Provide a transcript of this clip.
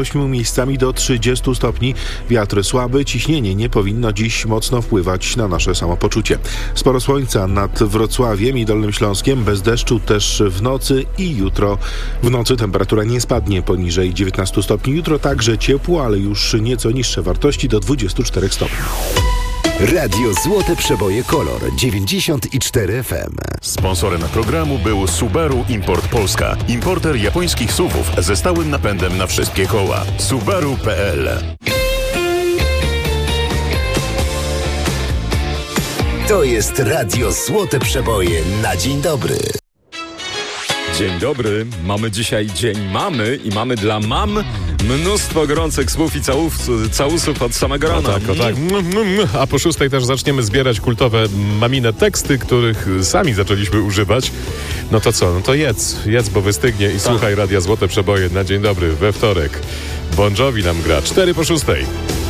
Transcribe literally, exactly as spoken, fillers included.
ośmiu miejscami do trzydziestu stopni. Wiatr słaby, ciśnienie nie powinno dziś mocno wpływać na nasze samopoczucie. Sporo słońca nad Wrocławiem i Dolnym Śląskiem, bez deszczu też w nocy i jutro. W nocy temperatura nie spadnie poniżej dziewiętnastu stopni. Jutro także ciepło, ale już nieco niższe wartości do dwudziestu czterech stopni. Radio Złote Przeboje Kolor dziewięćdziesiąt cztery F M. Sponsorem programu był Subaru Import Polska. Importer japońskich S U V-ów ze stałym napędem na wszystkie koła. Subaru kropka p l. To jest Radio Złote Przeboje na dzień dobry. Dzień dobry, mamy dzisiaj Dzień Mamy i mamy dla mam mnóstwo gorących słów i całów, całusów od samego rana. O tak, o tak. A po szóstej też zaczniemy zbierać kultowe mamine teksty, których sami zaczęliśmy używać. No to co, no to jedz, jedz, bo wystygnie i słuchaj Radia Złote Przeboje na dzień dobry we wtorek. Bon Jovi nam gra, cztery po szóstej.